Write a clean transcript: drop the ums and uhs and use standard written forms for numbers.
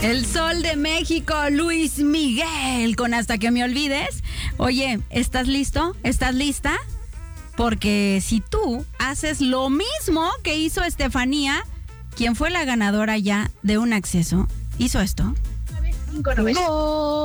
El Sol de México, Luis Miguel, con Hasta que me olvides. Oye, ¿estás listo? ¿Estás lista? Porque si tú haces lo mismo que hizo Estefanía, quien fue la ganadora ya de un acceso, hizo esto. Una vez, 5 no ves.